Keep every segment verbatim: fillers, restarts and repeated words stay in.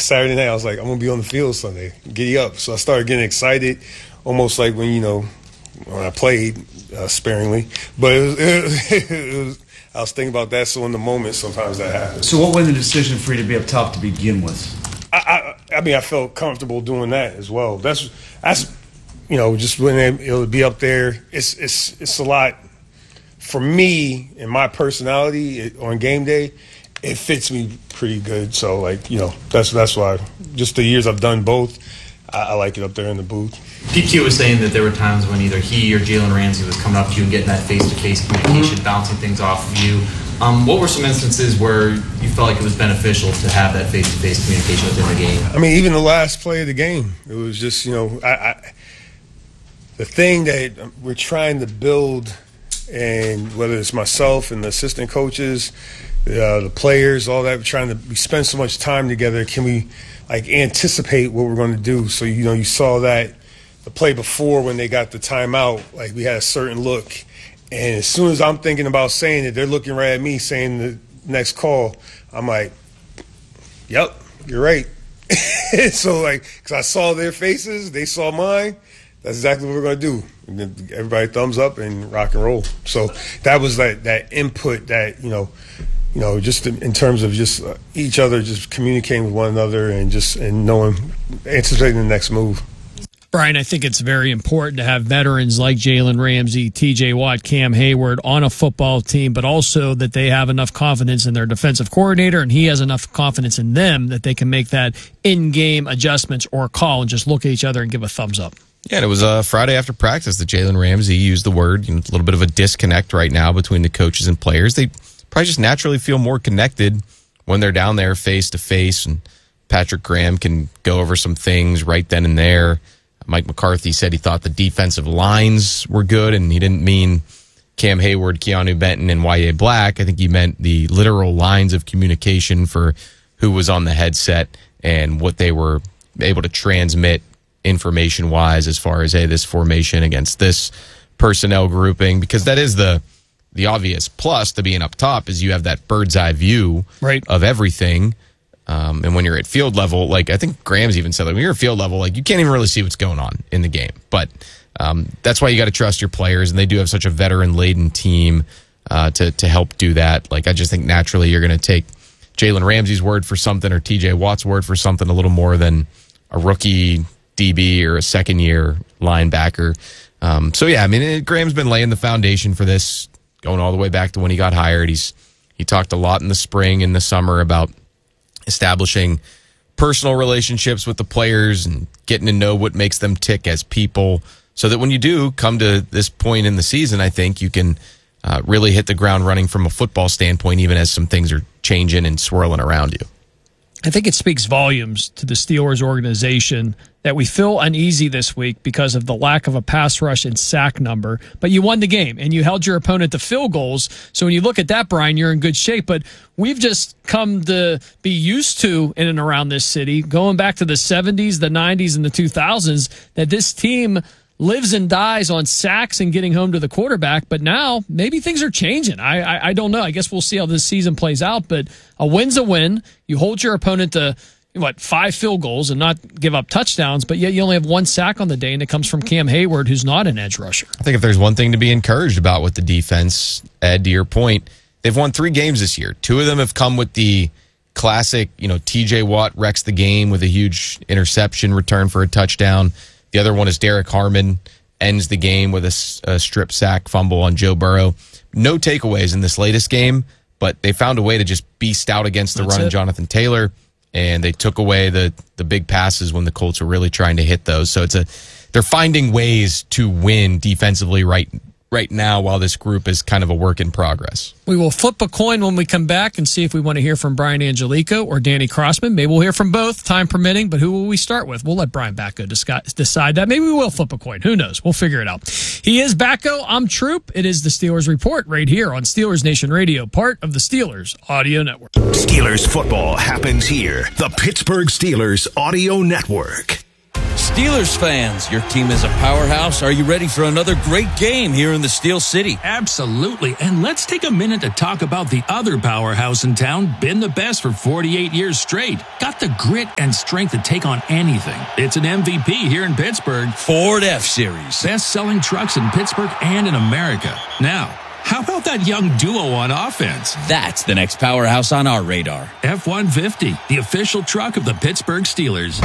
Saturday night, I was like, I'm going to be on the field Sunday. Giddy up. So I started getting excited, almost like when, you know, when I played uh, sparingly. But it was, it was, it was, I was thinking about that, so in the moment, sometimes that happens. So what was the decision for you to be up top to begin with? I, I, I mean, I felt comfortable doing that as well. That's, that's you know, just when it, it would be up there, it's, it's, it's a lot. For me and my personality it, on game day, it fits me pretty good. So, like, you know, that's that's why. Just the years I've done both, I, I like it up there in the booth. P T was saying that there were times when either he or Jalen Ramsey was coming up to you and getting that face-to-face communication, mm-hmm. bouncing things off of you. Um, what were some instances where you felt like it was beneficial to have that face-to-face communication within the game? I mean, even the last play of the game, it was just, you know, I, I the thing that we're trying to build, and whether it's myself and the assistant coaches, uh, the players, all that, we're trying to we spend so much time together. Can we, like, anticipate what we're going to do? So, you know, you saw that the play before when they got the timeout, like, we had a certain look. And as soon as I'm thinking about saying it, they're looking right at me saying the next call. I'm like, yep, you're right. So, like, because I saw their faces, they saw mine. That's exactly what we're going to do. And then everybody thumbs up and rock and roll. So that was that, that input that, you know, you know, just in, in terms of just uh, each other, just communicating with one another and just and knowing, anticipating the next move. Brian, I think it's very important to have veterans like Jalen Ramsey, T J Watt, Cam Hayward on a football team, but also that they have enough confidence in their defensive coordinator and he has enough confidence in them that they can make that in-game adjustments or call and just look at each other and give a thumbs up. Yeah, and it was uh, Friday after practice that Jalen Ramsey used the word, you know, a little bit of a disconnect right now between the coaches and players. They probably just naturally feel more connected when they're down there face-to-face, and Patrick Graham can go over some things right then and there. Mike McCarthy said he thought the defensive lines were good, and he didn't mean Cam Hayward, Keanu Benton, and Y A Black. I think he meant the literal lines of communication for who was on the headset and what they were able to transmit information-wise as far as, hey, this formation against this personnel grouping, because that is the the obvious plus to being up top is you have that bird's-eye view right. of everything. Um, and when you're at field level, like I think Graham's even said, like when you're at field level, like you can't even really see what's going on in the game. But um, that's why you got to trust your players, and they do have such a veteran-laden team uh, to to help do that. Like I just think naturally you're going to take Jalen Ramsey's word for something or T J Watt's word for something a little more than a rookie D B or a second-year linebacker. Um, so yeah, I mean it, Graham's been laying the foundation for this, going all the way back to when he got hired. He's he talked a lot in the spring and the summer about establishing personal relationships with the players and getting to know what makes them tick as people, so that when you do come to this point in the season, I think you can uh, really hit the ground running from a football standpoint, even as some things are changing and swirling around you. I think it speaks volumes to the Steelers organization that we feel uneasy this week because of the lack of a pass rush and sack number. But you won the game, and you held your opponent to field goals. So when you look at that, Brian, you're in good shape. But we've just come to be used to, in and around this city, going back to the seventies, the nineties, and the two thousands, that this team lives and dies on sacks and getting home to the quarterback. But now maybe things are changing. I, I I don't know. I guess we'll see how this season plays out. But a win's a win. You hold your opponent to, what, five field goals and not give up touchdowns, but yet you only have one sack on the day, and it comes from Cam Hayward, who's not an edge rusher. I think if there's one thing to be encouraged about with the defense, Ed, to your point, they've won three games this year. Two of them have come with the classic, you know, T J Watt wrecks the game with a huge interception return for a touchdown. The other one is Derek Harmon ends the game with a, a strip sack fumble on Joe Burrow. No takeaways in this latest game, but they found a way to just be stout against the That's run it. of Jonathan Taylor, and they took away the the big passes when the Colts were really trying to hit those. So it's a they're finding ways to win defensively right right now while this group is kind of a work in progress. We will flip a coin when we come back and see if we want to hear from Brian Angelico or Danny Crossman. Maybe we'll hear from both, time permitting, but who will we start with? We'll let Brian Backo decide that. Maybe we will flip a coin. Who knows? We'll figure it out. He is Backo. I'm Troop. It is the Steelers Report right here on Steelers Nation Radio, part of the Steelers Audio Network. Steelers football happens here. The Pittsburgh Steelers Audio Network. Steelers fans, your team is a powerhouse. Are you ready for another great game here in the Steel City? Absolutely. And let's take a minute to talk about the other powerhouse in town, been the best for forty-eight years straight. Got the grit and strength to take on anything. It's an M V P here in Pittsburgh. Ford F-Series. Best-selling trucks in Pittsburgh and in America. Now, how about that young duo on offense? That's the next powerhouse on our radar. F one fifty, the official truck of the Pittsburgh Steelers.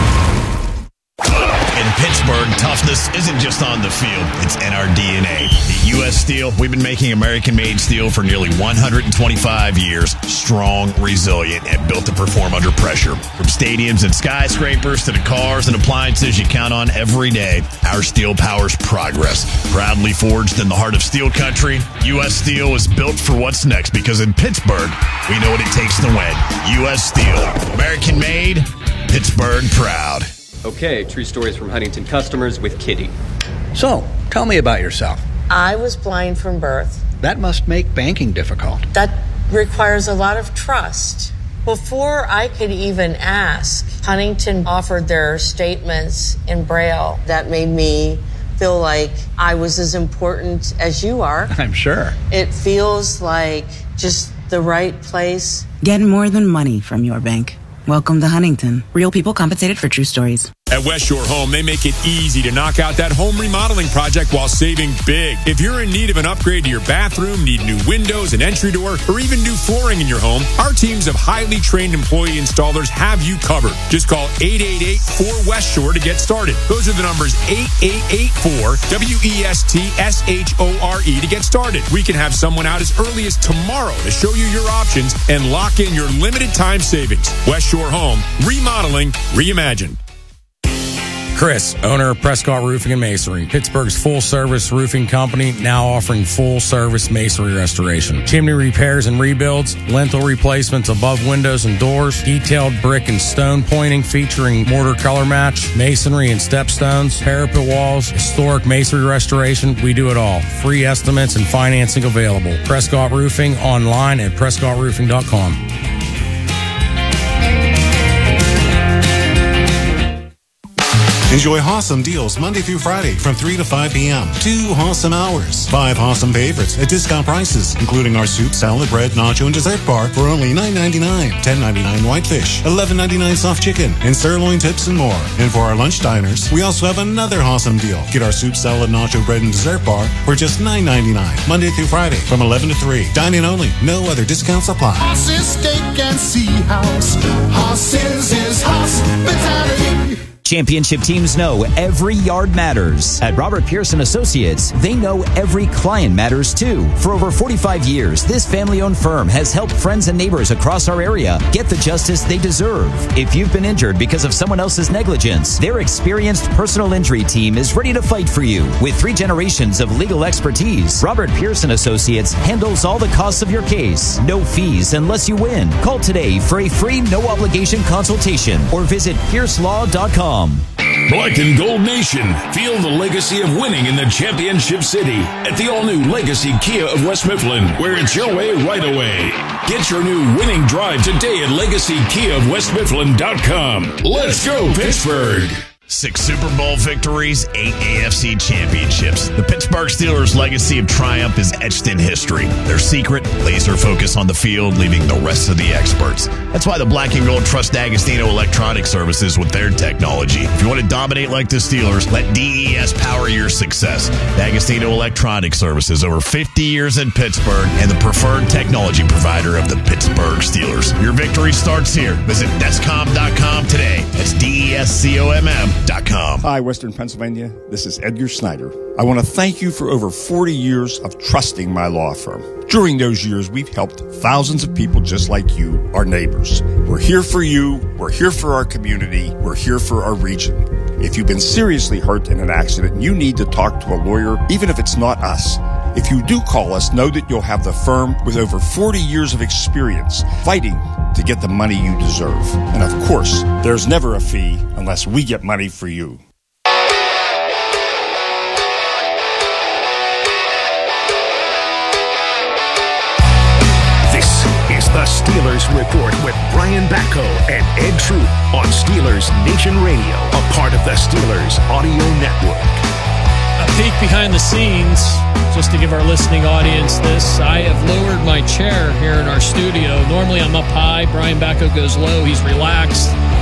In Pittsburgh, toughness isn't just on the field, it's in our D N A. At U S Steel, we've been making American-made steel for nearly one hundred twenty-five years, strong, resilient, and built to perform under pressure. From stadiums and skyscrapers to the cars and appliances you count on every day, our steel powers progress. Proudly forged in the heart of steel country, U S Steel is built for what's next because in Pittsburgh, we know what it takes to win. U S Steel, American-made, Pittsburgh proud. Okay, true stories from Huntington customers with Kitty. So, tell me about yourself. I was blind from birth. That must make banking difficult. That requires a lot of trust. Before I could even ask, Huntington offered their statements in Braille. That made me feel like I was as important as you are. I'm sure. It feels like just the right place. Get more than money from your bank. Welcome to Huntington. Real people compensated for true stories. At West Shore Home, they make it easy to knock out that home remodeling project while saving big. If you're in need of an upgrade to your bathroom, need new windows, an entry door, or even new flooring in your home, our teams of highly trained employee installers have you covered. Just call eight eight eight, four West Shore to get started. Those are the numbers eight eight eight four W E S T S H O R E to get started. We can have someone out as early as tomorrow to show you your options and lock in your limited time savings. West Shore Home, remodeling, reimagined. Chris, owner of Prescott Roofing and Masonry, Pittsburgh's full-service roofing company, now offering full-service masonry restoration. Chimney repairs and rebuilds, lintel replacements above windows and doors, detailed brick and stone pointing featuring mortar color match, masonry and stepstones, parapet walls, historic masonry restoration. We do it all. Free estimates and financing available. Prescott Roofing online at prescott roofing dot com. Enjoy awesome deals Monday through Friday from three to five p.m. Two awesome hours. Five awesome favorites at discount prices, including our soup, salad, bread, nacho, and dessert bar for only nine ninety-nine. ten ninety-nine whitefish, eleven ninety-nine soft chicken, and sirloin tips and more. And for our lunch diners, we also have another awesome deal. Get our soup, salad, nacho, bread, and dessert bar for just nine ninety-nine. Monday through Friday from eleven to three. Dine-in only. No other discounts apply. Horses, steak, and sea house. Horses is hospitality. Championship teams know every yard matters. At Robert Pearson Associates, they know every client matters too. For over forty-five years, this family-owned firm has helped friends and neighbors across our area get the justice they deserve. If you've been injured because of someone else's negligence, their experienced personal injury team is ready to fight for you. With three generations of legal expertise, Robert Pearson Associates handles all the costs of your case. No fees unless you win. Call today for a free, no-obligation consultation or visit pierce law dot com. Black and Gold Nation, feel the legacy of winning in the Championship City at the all-new Legacy Kia of West Mifflin, where it's your way right away. Get your new winning drive today at legacy kia of west mifflin dot com. Let's go, Pittsburgh! Six Super Bowl victories, eight A F C championships. The Pittsburgh Steelers' legacy of triumph is etched in history. Their secret, laser focus on the field, leaving the rest of the experts. That's why the Black and Gold trust D'Agostino Electronic Services with their technology. If you want to dominate like the Steelers, let D E S power your success. D'Agostino Electronic Services, over fifty years in Pittsburgh, and the preferred technology provider of the Pittsburgh Steelers. Your victory starts here. Visit descom dot com today. That's D E S C O M M. Hi, Western Pennsylvania. This is Edgar Snyder. I want to thank you for over forty years of trusting my law firm. During those years, we've helped thousands of people just like you, our neighbors. We're here for you. We're here for our community. We're here for our region. If you've been seriously hurt in an accident, you need to talk to a lawyer, even if it's not us. If you do call us, know that you'll have the firm with over forty years of experience fighting to get the money you deserve. And of course, there's never a fee unless we get money for you. This is the The Steelers Report with Brian Bacco and Ed Troop on Steelers Nation Radio, a part of the Steelers Audio Network. A peek behind the scenes, just to give our listening audience this. I have lowered my chair here in our studio. Normally I'm up high. Brian Bacco goes low. He's relaxed.